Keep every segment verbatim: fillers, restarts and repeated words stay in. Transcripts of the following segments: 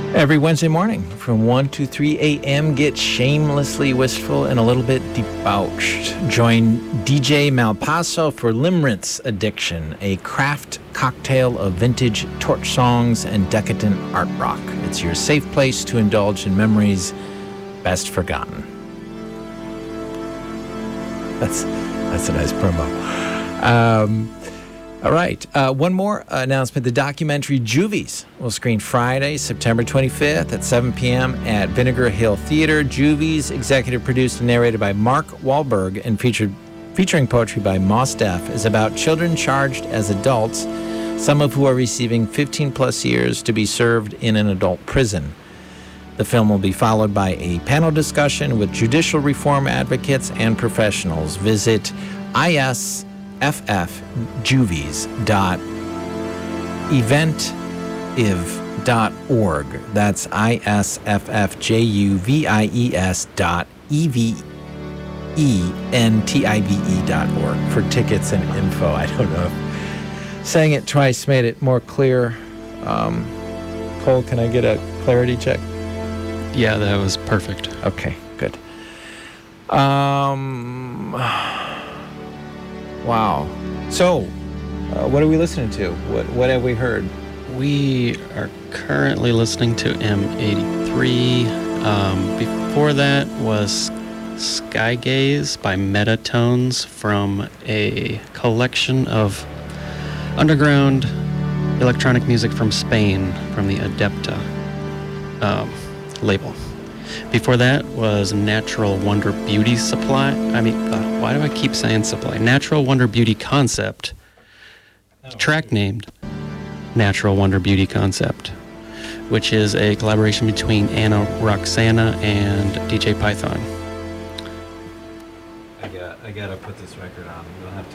Every Wednesday morning from one to three a.m., get shamelessly wistful and a little bit debauched. Join D J Malpaso for Limerence Addiction, a craft cocktail of vintage torch songs and decadent art rock. It's your safe place to indulge in memories best forgotten. That's that's a nice promo. Um, all right. Uh, one more announcement. The documentary Juvies will screen Friday, September twenty-fifth at seven p.m. at Vinegar Hill Theater. Juvies, executive produced and narrated by Mark Wahlberg and featured, featuring poetry by Mos Def, is about children charged as adults, some of who are receiving fifteen plus years to be served in an adult prison. The film will be followed by a panel discussion with judicial reform advocates and professionals. Visit I S F F juvies dot eventive dot org. That's I S F F J U V I E S dot E V E N T I V E dot org for tickets and info. I don't know if saying it twice made it more clear. Um, Cole, can I get a clarity check? Yeah, that was perfect. Okay, good. Um, wow. So, uh, what are we listening to? What what have we heard? We are currently listening to M eighty-three. Um, before that was Sky Gaze by Metatones from a collection of underground electronic music from Spain, from the Adepta um, label. Before that was Natural Wonder Beauty Supply. I mean, uh, why do I keep saying supply? Natural Wonder Beauty Concept. Oh, track named Natural Wonder Beauty Concept, which is a collaboration between Anna Roxana and D J Python. I got, I gotta put this record on. We'll have to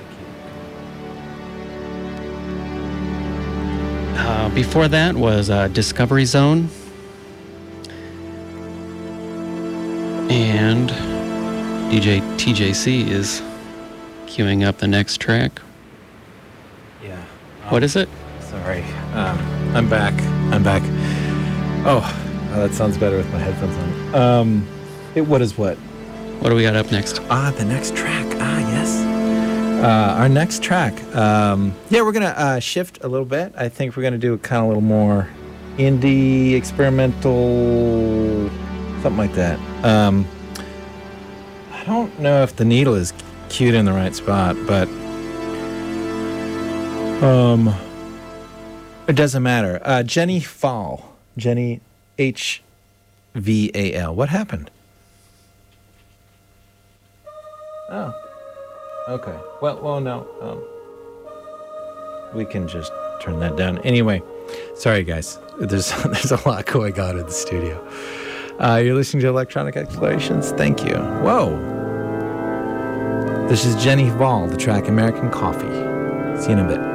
keep. Uh, before that was uh, Discovery Zone. And D J T J C is queuing up the next track. Yeah. Um, what is it? Sorry. Um, I'm back. I'm back. Oh, oh, that sounds better with my headphones on. Um, it, what is what? What do we got up next? Ah, the next track. Ah, yes. Uh, our next track. Um, yeah, we're going to uh, shift a little bit. I think we're going to do kind of a little more indie, experimental, something like that. Um, I don't know if the needle is cued in the right spot, but um, it doesn't matter. Uh, Jenny Fall. Jenny H V A L. What happened? Oh. Okay. Well, well, no. Um, we can just turn that down. Anyway, sorry, guys. There's there's a lot going on in the studio. Uh, you're listening to Electronic Explorations. Thank you. Whoa. This is Jenny Fall, the track American Coffee. See you in a bit.